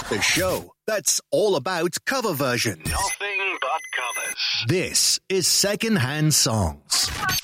The show that's all about cover versions. Nothing but covers. This is Secondhand Songs.